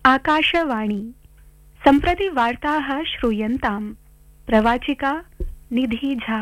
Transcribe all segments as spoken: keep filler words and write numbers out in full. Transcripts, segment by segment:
आकाशवाणी सम्प्रति वार्ताः श्रूयन्ताम्। प्रवाचिका निधि झा।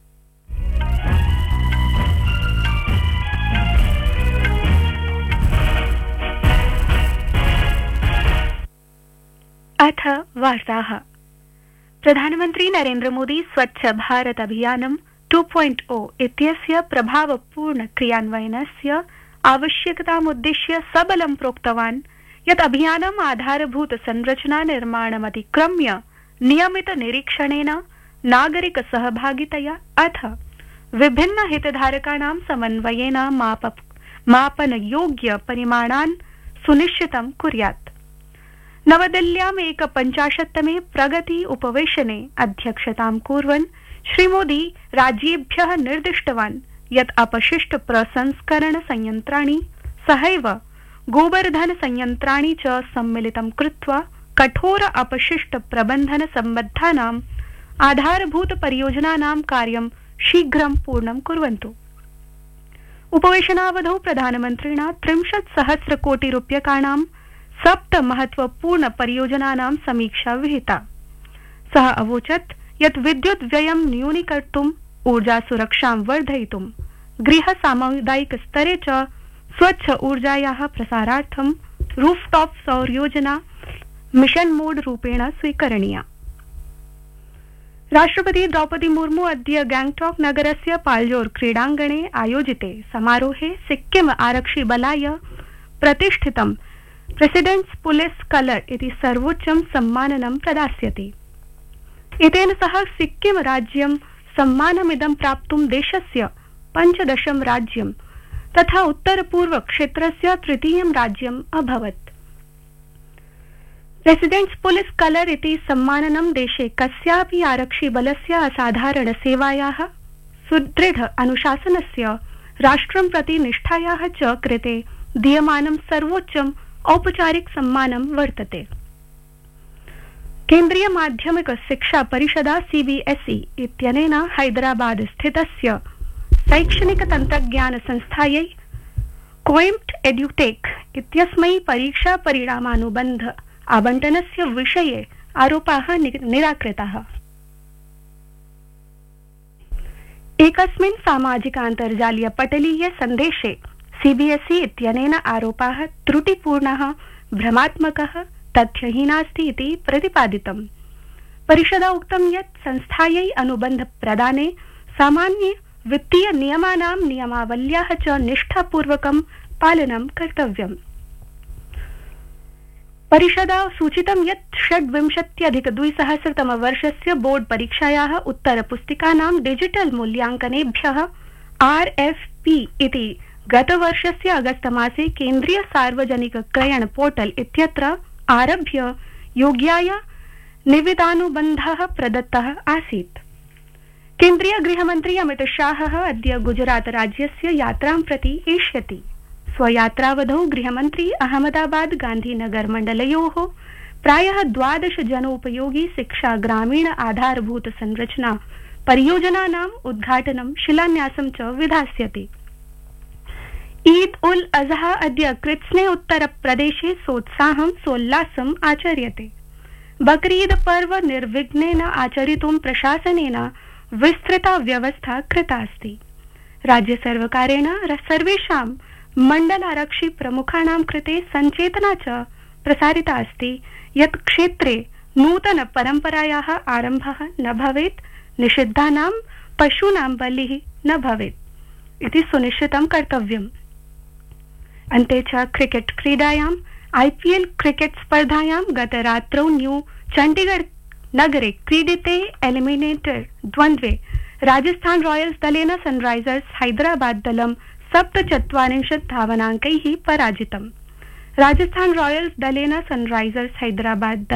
अथ वार्ताः। प्रधानमन्त्री नरेन्द्र मोदी स्वच्छ भारत अभियानं टू पॉइंट ओ इत्यस्य प्रभावपूर्ण क्रियान्वयनस्य आवश्यकतामुद्दिश्य सबलं प्रोक्तवान् यत् अभियानम् आधारभूत संरचना निर्माणमतिक्रम्य नियमित निरीक्षणेन नागरिक सहभागितया अथ विभिन्न हितधारकाणां समन्वयेन माप मापनयोग्य परिमाणान् सुनिश्चितं कुर्यात्। नवदिल्ल्याम् एकपञ्चाशत्तमे प्रगति उपवेशने अध्यक्षतां कुर्वन् श्रीमोदी राज्येभ्यः निर्दिष्टवान् यत् अपशिष्ट प्रसंस्करण संयन्त्राणि सहैव गोबर्धन संयन्त्राणि च सम्मिलितं कृत्वा कठोर अपशिष्ट प्रबन्धन सम्बद्धानाम् आधारभूत परियोजनानां कार्यं शीघ्रं पूर्णं कुर्वन्तु। उपवेशनावधौ प्रधानमन्त्रिणा त्रिंशत् सहस्र कोटि रूप्यकाणां सप्त महत्वपूर्ण परियोजनानां समीक्षा विहिता। सः अवोचत् यत् विद्युत् व्ययं न्यूनीकर्तुम्, ऊर्जा सुरक्षां वर्धयितुं, गृह सामुदायिक स्तरे च स्वच्छ ऊर्जायाः प्रसारार्थं रूफटॉप सौर योजना मिशन मोड रूपेण स्वीकरणीया। राष्ट्रपति द्रौपदी मुर्मू अद्य गैंगटॉक नगरस्य पाल्जोर क्रीडाङ्गणे आयोजिते समारोहे सिक्किम आरक्षि बलाय प्रतिष्ठितं प्रेसिडेंट्स पुलिस कलर इति सर्वोच्चं सम्माननं प्रदास्यति। एतेन सह सिक्किम राज्यं सम्मानमिदं प्राप्तुं देशस्य पञ्चदशं राज्यं तथा उत्तर पूर्व क्षेत्रस्य तृतीयं राज्यम् अभवत्। प्रेसिडेंट्स पुलिस कलर इति सम्माननं देशे कस्यापि आरक्षि बलस्य असाधारण सेवायाः, सुदृढ अनुशासनस्य, राष्ट्रं प्रति निष्ठायाः च कृते दीयमानं सर्वोच्चम् औपचारिक सम्मानं वर्तते। केन्द्रीय माध्यमिक शिक्षा परिषदा सीबीएसई इत्यनेन हैदराबाद स्थितस्य शैक्षणिक तन्त्रज्ञान संस्थायै कोएम्प्ट एड्युटेक इत्यस्मै परीक्षा परिणामानुबन्ध आवंटनस्य विषये आरोपाः निराकृताः। एकस्मिन् सामाजिकान्तर्जालीय पटलीय सन्देशे सीबीएसई इत्यनेन आरोपाः त्रुटिपूर्णः, भ्रमात्मकः, तथ्यहीनास्ति इति प्रतिपादितम्। परिषदा उक्तं यत् संस्थायै अनुबन्ध प्रदाने सामान्य वित्तीय नियमानां नियमावल्याः च निष्ठापूर्वकं पालनं कर्तव्यम्। परिषदा सूचितं यत् षड्विंशत्यधिक द्विसहस्रतमवर्षस्य बोर्ड परीक्षायाः उत्तरपुस्तिकानां डिजिटल मूल्यांकनेभ्यः आरएफपी इति गतवर्षस्य अगस्तमासे केन्द्रीय सार्वजनिक क्रयण पोर्टल इत्यत्र आरभ्य योग्याय निविदानुबन्धः प्रदत्तः आसीत्। केन्द्रीय गृहमन्त्री अमित शाहः अद्य गुजरात राज्यस्य यात्रां प्रति एष्यति। स्वयात्रावधौ गृहमन्त्री अहमदाबाद गांधीनगर मण्डलयोः प्रायः द्वादश जनोपयोगी शिक्षा ग्रामीण आधारभूत संरचना परियोजनानाम् उद्घाटनं शिलान्यासं च विधास्यति। ईद उल अजहा अद्य कृत्स्ने उत्तर प्रदेशे सोत्साहं सोल्लासम् आचर्यते। बकरीद पर्व निर्विघ्नेन आचरितुं प्रशासनेन विस्तृता व्यवस्था कृता अस्ति। राज्य सर्वकारेण सर्वेषां मण्डलारक्षि प्रमुखाणां कृते सञ्चेतना च प्रसारिता अस्ति यत् क्षेत्रे नूतन परम्परायाः आरम्भः न भवेत्, निषिद्धानां पशूनां बलिः न भवेत् इति सुनिश्चितं कर्तव्यम्। अन्ते च क्रिकेट क्रीडायां आईपीएल क्रिकेट स्पर्धायां गतरात्रौ न्यू चण्डीगढ़ नगरे क्रीडिते एलिमिनेटर द्वन्द्वे राजस्थान रॉयल्स दलेन सनराइजर्स हैदराबाद दलं सप्तचत्वारिंशत् धावनाङ्कैः पराजितम्। राजस्थान रॉयल्स दलेन सनराइजर्स हैदराबाद